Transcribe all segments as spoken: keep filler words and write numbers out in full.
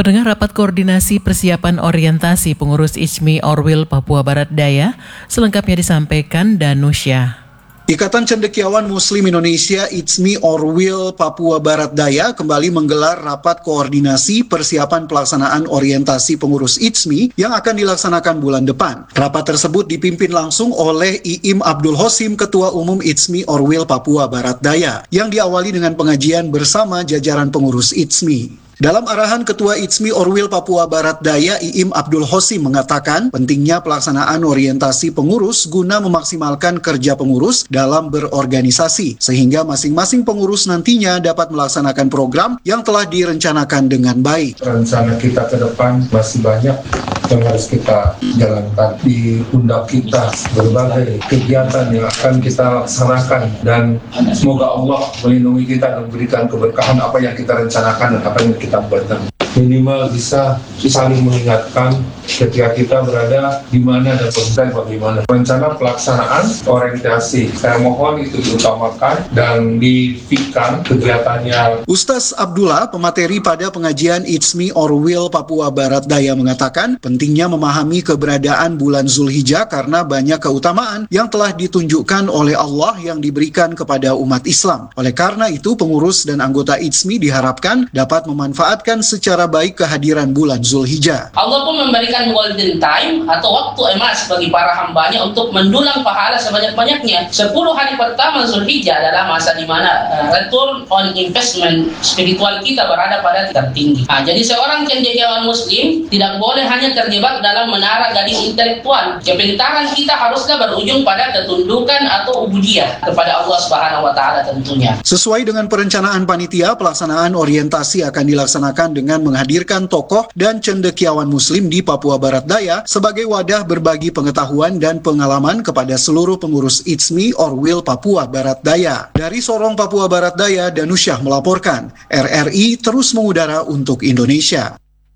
Pendengar, rapat koordinasi persiapan orientasi pengurus I J M I Orwil Papua Barat Daya selengkapnya disampaikan Danusya. Ikatan Cendekiawan Muslim Indonesia I J M I Orwil Papua Barat Daya kembali menggelar rapat koordinasi persiapan pelaksanaan orientasi pengurus I J M I yang akan dilaksanakan bulan depan. Rapat tersebut dipimpin langsung oleh Iim Abdul Hosim, Ketua Umum I J M I Orwil Papua Barat Daya, yang diawali dengan pengajian bersama jajaran pengurus I J M I. Dalam arahan Ketua I J M I Orwil Papua Barat Daya, Iim Abdul Hosim mengatakan pentingnya pelaksanaan orientasi pengurus guna memaksimalkan kerja pengurus dalam berorganisasi, sehingga masing-masing pengurus nantinya dapat melaksanakan program yang telah direncanakan dengan baik. Rencana kita ke depan masih banyak yang harus kita jalankan. Di pundak kita berbagai kegiatan yang akan kita laksanakan, dan semoga Allah melindungi kita dan memberikan keberkahan apa yang kita rencanakan dan apa yang kita buatkan. Minimal bisa saling mengingatkan ketika kita berada di mana dan proses bagaimana. Rencana pelaksanaan orientasi, saya mohon itu diutamakan dan difikirkan kegiatannya. Ustaz Abdullah, pemateri pada pengajian I J M I Orwil Papua Barat Daya, mengatakan pentingnya memahami keberadaan bulan Zulhijjah karena banyak keutamaan yang telah ditunjukkan oleh Allah yang diberikan kepada umat Islam. Oleh karena itu, pengurus dan anggota I J M I diharapkan dapat memanfaatkan secara baik kehadiran bulan Zulhijjah. Allah pun memberikan golden time atau waktu emas bagi para hambanya untuk mendulang pahala sebanyak-banyaknya. sepuluh hari pertama Zulhijjah adalah masa di mana uh, return on investment spiritual kita berada pada tingkat tinggi. Nah, jadi seorang cendekiawan muslim tidak boleh hanya terjebak dalam menara gading intelektual. Kepintaran kita haruslah berujung pada ketundukan atau ubudiyah kepada Allah Subhanahu wa taala tentunya. Sesuai dengan perencanaan panitia, pelaksanaan orientasi akan dilaksanakan dengan menghadirkan tokoh dan cendekiawan muslim di Papua Barat Daya sebagai wadah berbagi pengetahuan dan pengalaman kepada seluruh pengurus I J M I Orwil Papua Barat Daya. Dari Sorong, Papua Barat Daya, Danusyah melaporkan. R R I terus mengudara untuk Indonesia.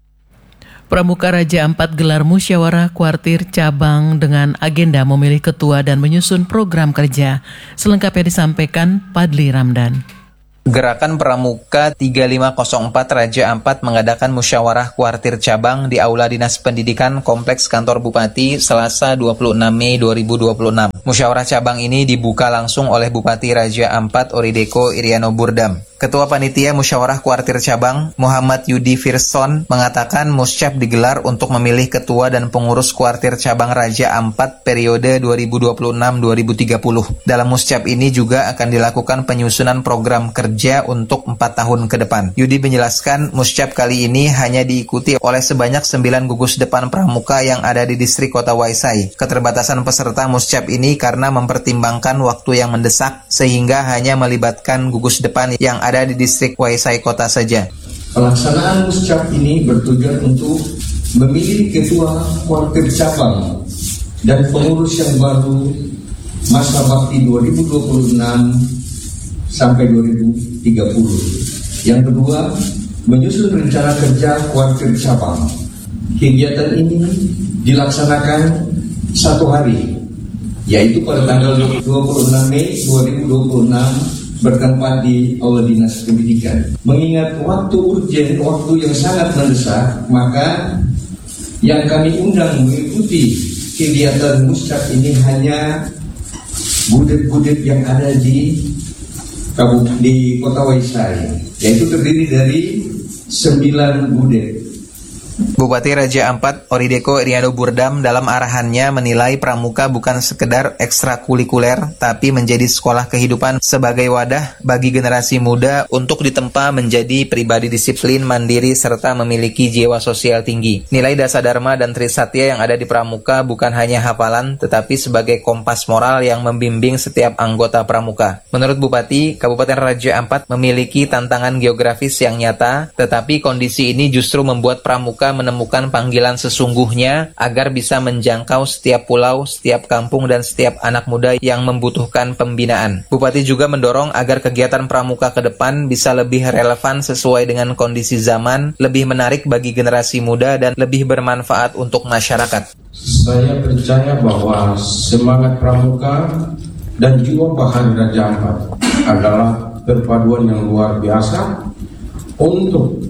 Pramuka Raja Ampat gelar musyawarah kuartir cabang dengan agenda memilih ketua dan menyusun program kerja. Selengkapnya disampaikan Padli Ramdan. Gerakan Pramuka tiga lima nol empat Raja Ampat mengadakan musyawarah kuartir cabang di Aula Dinas Pendidikan Kompleks Kantor Bupati Selasa dua puluh enam Mei dua ribu dua puluh enam. Musyawarah cabang ini dibuka langsung oleh Bupati Raja Ampat Orideko Iriano Burdam. Ketua Panitia Musyawarah Kuartir Cabang, Muhammad Yudi Firson, mengatakan Muscap digelar untuk memilih ketua dan pengurus Kuartir Cabang Raja Ampat periode dua ribu dua puluh enam sampai dua ribu tiga puluh. Dalam Muscap ini juga akan dilakukan penyusunan program kerja untuk empat tahun ke depan. Yudi menjelaskan Muscap kali ini hanya diikuti oleh sebanyak sembilan gugus depan pramuka yang ada di distrik Kota Waisai. Keterbatasan peserta Muscap ini karena mempertimbangkan waktu yang mendesak sehingga hanya melibatkan gugus depan yang ada di distrik Waisai Kota saja. Pelaksanaan Muscap ini bertujuan untuk memilih ketua kuartir cabang dan pengurus yang baru masa bakti dua ribu dua puluh enam sampai dua ribu tiga puluh. Yang kedua, menyusun rencana kerja kuartir cabang. Kegiatan ini dilaksanakan satu hari, yaitu pada tanggal dua puluh enam Mei dua ribu dua puluh enam bertempat di Aula Dinas Pendidikan. Mengingat waktu urgen, waktu yang sangat mendesak, maka yang kami undang mengikuti kegiatan Muscap ini hanya budet-budet yang ada di di Kota Waisai, yaitu terdiri dari sembilan budet. Bupati Raja Ampat Orideko Iriano Burdam dalam arahannya menilai pramuka bukan sekedar ekstrakurikuler, tapi menjadi sekolah kehidupan sebagai wadah bagi generasi muda untuk ditempa menjadi pribadi disiplin, mandiri, serta memiliki jiwa sosial tinggi. Nilai Dasa Dharma dan Trisatya yang ada di pramuka bukan hanya hafalan, tetapi sebagai kompas moral yang membimbing setiap anggota pramuka. Menurut Bupati, Kabupaten Raja Ampat memiliki tantangan geografis yang nyata, tetapi kondisi ini justru membuat pramuka menemukan panggilan sesungguhnya agar bisa menjangkau setiap pulau, setiap kampung, dan setiap anak muda yang membutuhkan pembinaan. Bupati juga mendorong agar kegiatan pramuka ke depan bisa lebih relevan sesuai dengan kondisi zaman, lebih menarik bagi generasi muda, dan lebih bermanfaat untuk masyarakat. Saya percaya bahwa semangat pramuka dan jiwa bahan Raja Ampat adalah perpaduan yang luar biasa untuk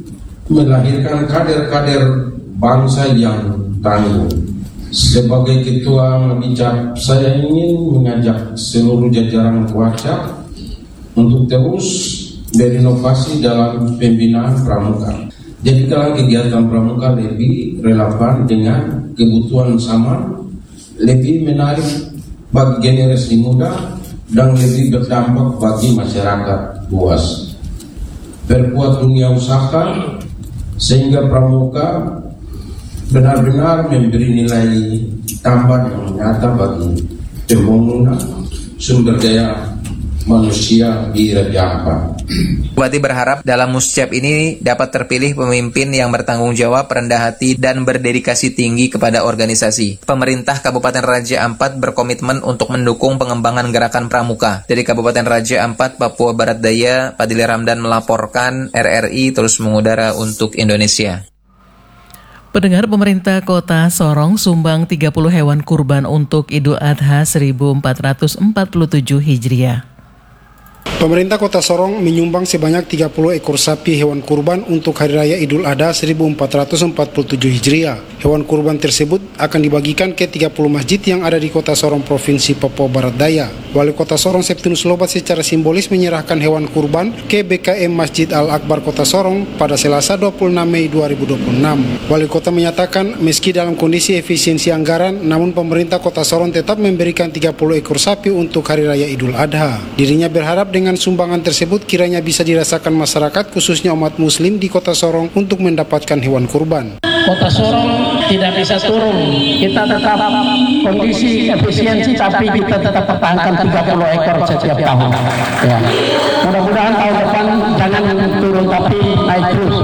melahirkan kader-kader bangsa yang tangguh. Sebagai ketua Mabicap, saya ingin mengajak seluruh jajaran Kuarcap untuk terus berinovasi dalam pembinaan pramuka. Jadikanlah kegiatan pramuka lebih relevan dengan kebutuhan zaman, lebih menarik bagi generasi muda, dan lebih berdampak bagi masyarakat luas. Perkuat dunia usaha sehingga pramuka benar-benar memberi nilai tambah yang nyata bagi pembangunan sumber daya manusia di Raja Ampat. Bupati berharap dalam Muscap ini dapat terpilih pemimpin yang bertanggung jawab, rendah hati, dan berdedikasi tinggi kepada organisasi. Pemerintah Kabupaten Raja Ampat berkomitmen untuk mendukung pengembangan gerakan pramuka. Dari Kabupaten Raja Ampat, Papua Barat Daya, Padli Ramdan melaporkan, R R I terus mengudara untuk Indonesia. Pendengar, pemerintah Kota Sorong sumbang tiga puluh hewan kurban untuk Idul Adha seribu empat ratus empat puluh tujuh Hijriah. Pemerintah Kota Sorong menyumbang sebanyak tiga puluh ekor sapi hewan kurban untuk Hari Raya Idul Adha seribu empat ratus empat puluh tujuh Hijriah. Hewan kurban tersebut akan dibagikan ke tiga puluh masjid yang ada di Kota Sorong, Provinsi Papua Barat Daya. Wali Kota Sorong Septinus Lobat secara simbolis menyerahkan hewan kurban ke B K M Masjid Al-Akbar Kota Sorong pada Selasa dua puluh enam Mei dua ribu dua puluh enam. Wali Kota menyatakan meski dalam kondisi efisiensi anggaran, namun pemerintah Kota Sorong tetap memberikan tiga puluh ekor sapi untuk Hari Raya Idul Adha. Dirinya berharap dengan sumbangan tersebut kiranya bisa dirasakan masyarakat khususnya umat muslim di Kota Sorong untuk mendapatkan hewan kurban. Kota Sorong tidak bisa turun, kita tetap kondisi efisiensi tapi kita tetap pertahankan tiga puluh ekor setiap tahun. Ya. Mudah-mudahan tahun depan jangan turun tapi naik terus.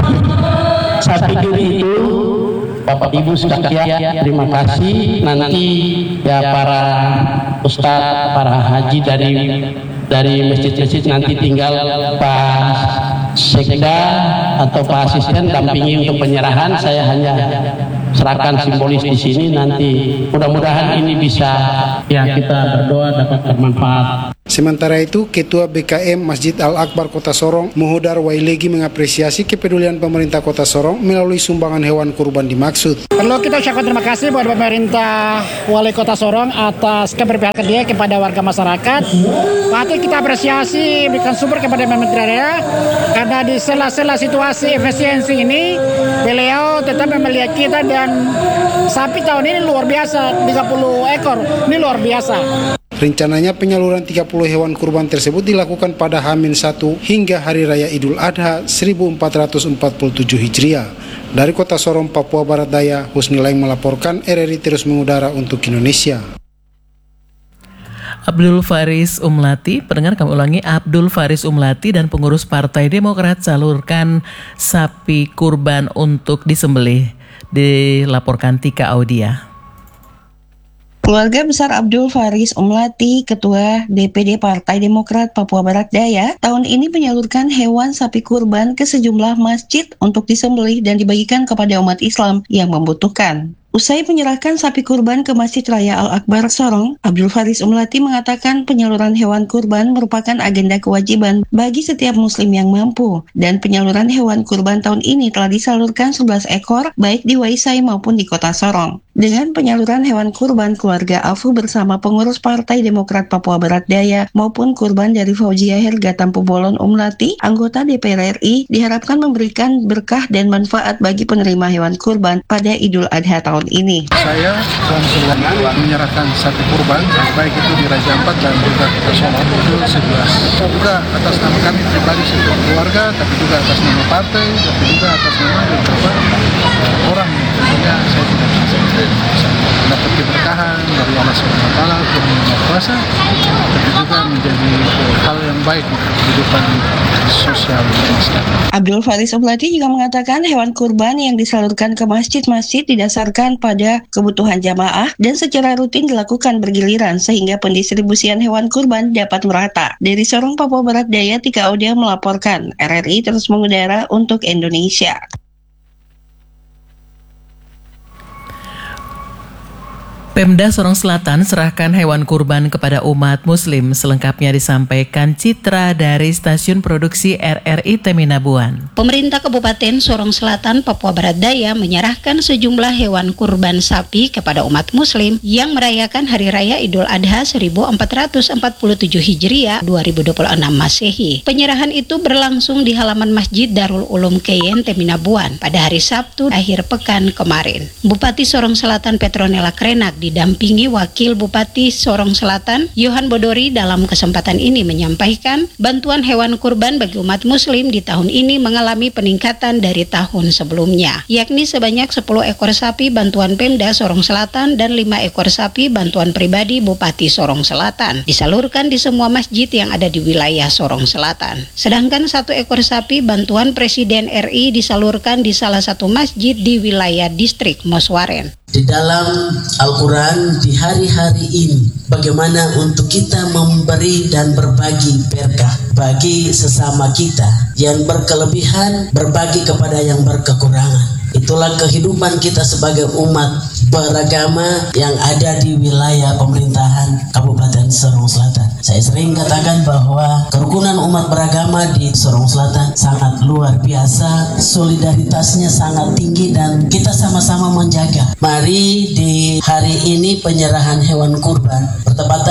Saya pikir itu Bapak Ibu sekalian, terima kasih. Nanti ya para ustadz, para haji dari dari masjid-masjid nanti tinggal Pak Sekda atau Pak Asisten dampingi untuk penyerahan. Saya hanya serahkan simbolis di sini. Nanti mudah-mudahan ini bisa ya kita berdoa dapat bermanfaat. Sementara itu, Ketua B K M Masjid Al-Akbar Kota Sorong, Muhodar Wailegi, mengapresiasi kepedulian pemerintah Kota Sorong melalui sumbangan hewan kurban dimaksud. Perlu kita ucapkan terima kasih buat pemerintah Wali Kota Sorong atas keberpihakan dia kepada warga masyarakat. Patut kita apresiasi, berikan sumber kepada pemerintah daerah karena di sela-sela situasi efisiensi ini, beliau tetap melihat kita dan sapi tahun ini luar biasa, tiga puluh ekor, ini luar biasa. Rencananya penyaluran tiga puluh hewan kurban tersebut dilakukan pada H minus satu hingga Hari Raya Idul Adha seribu empat ratus empat puluh tujuh Hijriah. Dari Kota Sorong, Papua Barat Daya, Husni Laing melaporkan, R R I terus mengudara untuk Indonesia. Abdul Faris Umlati, pendengar kami ulangi, Abdul Faris Umlati dan pengurus Partai Demokrat salurkan sapi kurban untuk disembelih, dilaporkan Tika Audia. Keluarga besar Abdul Faris Umlati, Ketua D P D Partai Demokrat Papua Barat Daya, tahun ini menyalurkan hewan sapi kurban ke sejumlah masjid untuk disembelih dan dibagikan kepada umat Islam yang membutuhkan. Usai menyerahkan sapi kurban ke Masjid Raya Al-Akbar Sorong, Abdul Faris Umlati mengatakan penyaluran hewan kurban merupakan agenda kewajiban bagi setiap muslim yang mampu, dan penyaluran hewan kurban tahun ini telah disalurkan sebelas ekor baik di Waisai maupun di Kota Sorong. Dengan penyaluran hewan kurban, keluarga Afu bersama pengurus Partai Demokrat Papua Barat Daya maupun kurban dari Fauzia Herga Tampu Bolon Umlati, anggota D P R R I, diharapkan memberikan berkah dan manfaat bagi penerima hewan kurban pada Idul Adha tahun ini. Saya dan keluarga menyerahkan satu kurban, baik itu di Raja Ampat dan juga Kota Sorong, itu sebelas. Juga atas nama kami pribadi sebagai keluarga, tapi juga atas nama partai, tapi juga atas nama beberapa orang yang tentunya saya tidak bisa mendapat keberkahan dari Allah subhanahu wa taala yang Maha Kuasa, tapi juga menjadi hal yang baik untuk kehidupan sosial masyarakat. Abdul Faris Umlati juga mengatakan hewan kurban yang disalurkan ke masjid-masjid didasarkan pada kebutuhan jamaah dan secara rutin dilakukan bergiliran sehingga pendistribusian hewan kurban dapat merata. Dari Sorong, Papua Barat Daya, Tika Audia melaporkan, R R I terus mengudara untuk Indonesia. Pemda Sorong Selatan serahkan hewan kurban kepada umat muslim. Selengkapnya disampaikan Citra dari Stasiun Produksi R R I Teminabuan. Pemerintah Kabupaten Sorong Selatan, Papua Barat Daya menyerahkan sejumlah hewan kurban sapi kepada umat muslim yang merayakan Hari Raya Idul Adha seribu empat ratus empat puluh tujuh Hijriah dua ribu dua puluh enam Masehi. Penyerahan itu berlangsung di halaman Masjid Darul Ulum Keyen Teminabuan pada hari Sabtu akhir pekan kemarin. Bupati Sorong Selatan Petronella Krenak didampingi Wakil Bupati Sorong Selatan Yohan Bodori dalam kesempatan ini menyampaikan bantuan hewan kurban bagi umat muslim di tahun ini mengalami peningkatan dari tahun sebelumnya, yakni sebanyak sepuluh ekor sapi bantuan Pemda Sorong Selatan dan lima ekor sapi bantuan pribadi Bupati Sorong Selatan disalurkan di semua masjid yang ada di wilayah Sorong Selatan. Sedangkan satu ekor sapi bantuan Presiden R I disalurkan di salah satu masjid di wilayah distrik Moswaren. Di dalam Al-Quran di hari-hari ini, bagaimana untuk kita memberi dan berbagi berkah bagi sesama kita yang berkelebihan, berbagi kepada yang berkekurangan. Itulah kehidupan kita sebagai umat beragama yang ada di wilayah pemerintahan Kabupaten Sorong Selatan. Saya sering katakan bahwa kerukunan umat beragama di Sorong Selatan sangat luar biasa, solidaritasnya sangat tinggi dan kita sama-sama menjaga. Mari di hari ini penyerahan hewan kurban bertepatan